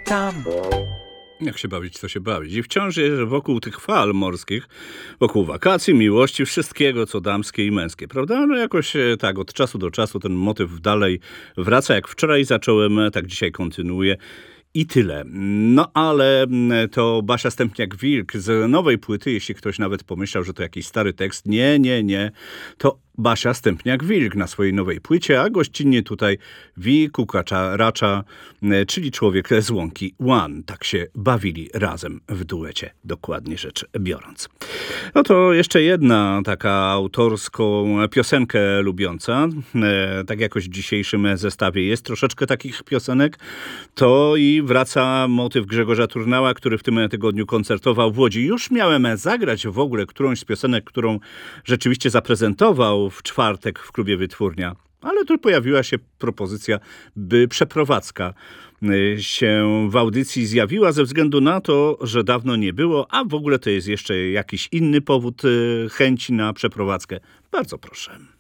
tam. Jak się bawić, to się bawić. I wciąż jest wokół tych fal morskich, wokół wakacji, miłości, wszystkiego, co damskie i męskie, prawda? No jakoś tak od czasu do czasu ten motyw dalej wraca. Jak wczoraj zacząłem, tak dzisiaj kontynuuję. I tyle. No ale to Basia Stępniak-Wilk z nowej płyty, jeśli ktoś nawet pomyślał, że to jakiś stary tekst. Nie. To Basia Stępniak-Wilk na swojej nowej płycie, a gościnnie tutaj Wi Kukacza Racza, czyli człowiek z Łąki One. Tak się bawili razem w duecie, dokładnie rzecz biorąc. No to jeszcze jedna taka autorską piosenkę lubiąca. Tak jakoś w dzisiejszym zestawie jest troszeczkę takich piosenek. To i wraca motyw Grzegorza Turnała, który w tym tygodniu koncertował w Łodzi. Już miałem zagrać w ogóle którąś z piosenek, którą rzeczywiście zaprezentował w czwartek w klubie Wytwórnia. Ale tu pojawiła się propozycja, by przeprowadzka się w audycji zjawiła ze względu na to, że dawno nie było, a w ogóle to jest jeszcze jakiś inny powód chęci na przeprowadzkę. Bardzo proszę.